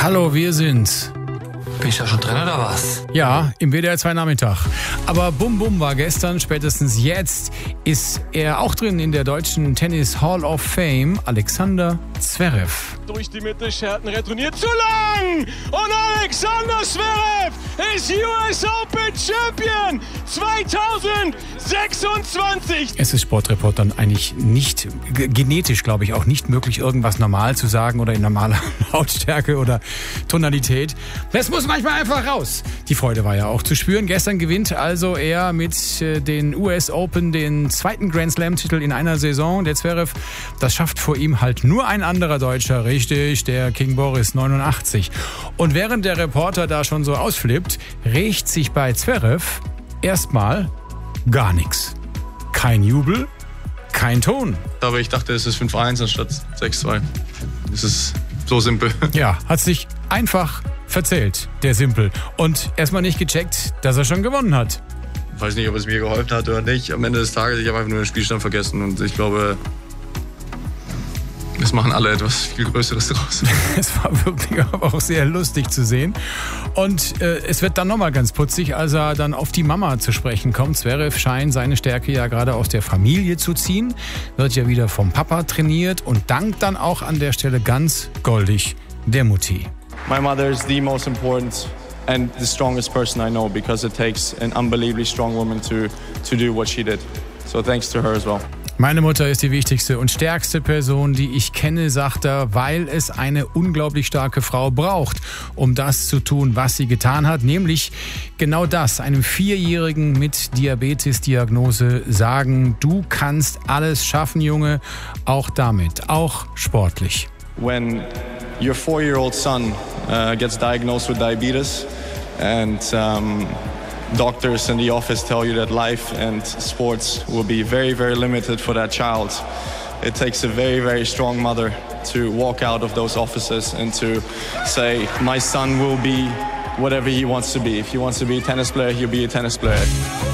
Hallo, wir sind's. Bin ich da schon drin oder was? Ja, im WDR 2 Nachmittag. Aber Bum Bum war gestern, spätestens jetzt ist er auch drin in der deutschen Tennis Hall of Fame, Alexander Zverev. Durch die Mitte, Scherten retourniert zu lang! Und Alexander Zverev ist US Open Champion 2026! Es ist Sportreportern eigentlich nicht, genetisch glaube ich auch nicht möglich, irgendwas normal zu sagen oder in normaler Lautstärke oder Tonalität. Das muss manchmal einfach raus. Die Freude war ja auch zu spüren. Gestern gewinnt also er mit den US Open den zweiten Grand Slam-Titel in einer Saison. Der Zverev, das schafft vor ihm halt nur ein anderer Deutscher, richtig, der King Boris 89. Und während der Reporter da schon so ausflippt, regt sich bei Zverev erstmal gar nichts. Kein Jubel, kein Ton. Aber ich dachte, es ist 5-1 anstatt 6-2. Es ist so simpel. Ja, hat sich einfach verzählt, der Simpel. Und erstmal nicht gecheckt, dass er schon gewonnen hat. Ich weiß nicht, ob es mir geholfen hat oder nicht. Am Ende des Tages, ich habe einfach nur den Spielstand vergessen. Und ich glaube, es machen alle etwas viel Größeres draus. Es war wirklich aber auch sehr lustig zu sehen. Und es wird dann nochmal ganz putzig, als er dann auf die Mama zu sprechen kommt. Zverev scheint seine Stärke ja gerade aus der Familie zu ziehen. Wird ja wieder vom Papa trainiert und dankt dann auch an der Stelle ganz goldig der Mutti. My mother is the most important and the strongest person I know because it takes an unbelievably strong woman to do what she did. So thanks to her as well. Meine Mutter ist die wichtigste und stärkste Person, die ich kenne, sagt er, weil es eine unglaublich starke Frau braucht, um das zu tun, was sie getan hat. Nämlich genau das, einem 4-Jährigen mit Diabetes-Diagnose sagen, du kannst alles schaffen, Junge, auch damit, auch sportlich. When your 4-year-old son gets diagnosed with diabetes and doctors in the office tell you that life and sports will be very, very limited for that child, it takes a very, very strong mother to walk out of those offices and to say, my son will be whatever he wants to be. If he wants to be a tennis player, he'll be a tennis player.